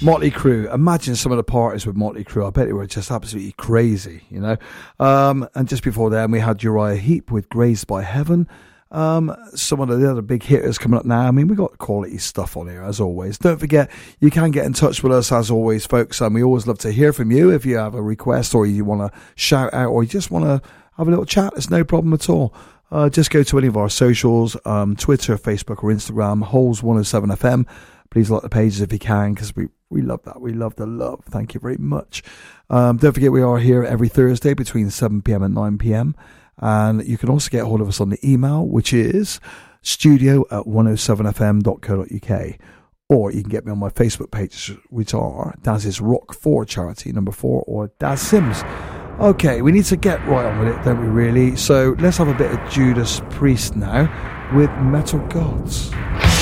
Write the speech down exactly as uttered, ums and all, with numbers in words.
Motley Crue. Imagine some of the parties with Motley Crue. I bet they were just absolutely crazy, you know. Um, and just before then, we had Uriah Heep with Grazed by Heaven. Um, some of the other big hitters coming up now. I mean, we got quality stuff on here, as always. Don't forget, you can get in touch with us, as always, folks. And we always love to hear from you. If you have a request or you want to shout out or you just want to have a little chat, it's no problem at all. Uh, just go to any of our socials, um, Twitter, Facebook or Instagram, Holes one oh seven F M. Please like the pages if you can, because we, we love that. We love the love. Thank you very much. Um, don't forget, we are here every Thursday between seven p.m. and nine p.m. And you can also get hold of us on the email, which is studio at one oh seven f m dot co dot u k. Or you can get me on my Facebook page, which are Daz's Rock four Charity, number four, or Daz Sims. Okay, we need to get right on with it, don't we, really? So let's have a bit of Judas Priest now with Metal Gods.